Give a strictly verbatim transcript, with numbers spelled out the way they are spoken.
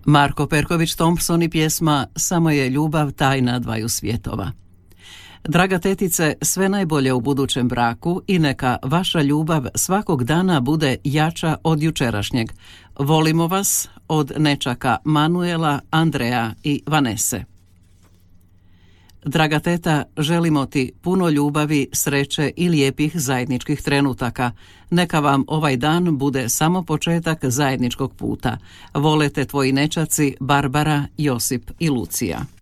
Marko Perković Thompson i pjesma Samo je ljubav tajna dvaju svjetova. Draga tetice, sve najbolje u budućem braku i neka vaša ljubav svakog dana bude jača od jučerašnjeg. Volimo vas od nečaka Manuela, Andreja i Vanese. Draga teta, želimo ti puno ljubavi, sreće i lijepih zajedničkih trenutaka. Neka vam ovaj dan bude samo početak zajedničkog puta. Vole te tvoji nečaci Barbara, Josip i Lucija.